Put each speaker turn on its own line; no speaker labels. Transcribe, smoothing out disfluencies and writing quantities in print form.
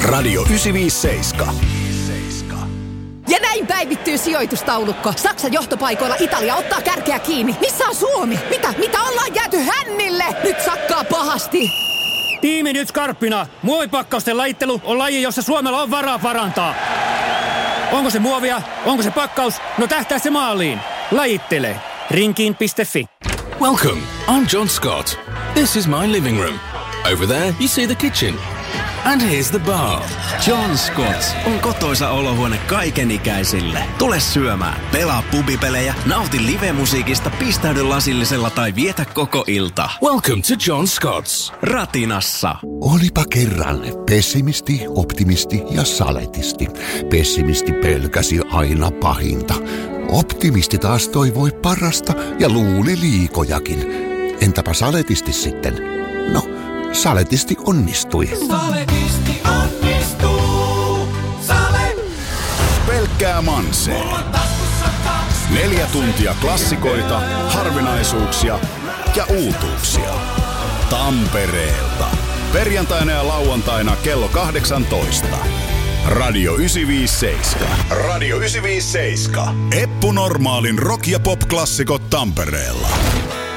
Radio 957.
Ja näin päivittyy sijoitustaulukko. Saksan johtopaikoilla Italia ottaa kärkeä kiinni. Missä on Suomi? Mitä ollaan jääty hännille? Nyt sakkaa pahasti.
Tiimi nyt skarppina. Muovipakkausten lajittelu on laji, jossa Suomella on varaa parantaa. Onko se muovia? Onko se pakkaus? No tähtää se maaliin. Lajittele. Rinkiin.fi.
Welcome, I'm John Scott. This is my living room. Over there you see the kitchen. And here's the bar.
John Scott on kotoisa olohuone kaikenikäisille. Tule syömään, pelaa pubipelejä, nauti livemusiikista, pistäydy lasillisella tai vietä koko ilta.
Welcome to John Scott's.
Ratinassa.
Olipa kerran pessimisti, optimisti ja saletisti. Pessimisti pelkäsi aina pahinta. Optimisti taas toivoi parasta ja luuli liikojakin. Entäpä saletisti sitten? No, saletisti onnistui.
Saletisti onnistuu. Sale.
Pelkkää Manse. 4 tuntia klassikoita, harvinaisuuksia ja uutuuksia. Tampereelta. Perjantaina ja lauantaina kello 18. Radio 957. Radio 957. Eppu Normaalin rock- ja pop-klassikot Tampereella.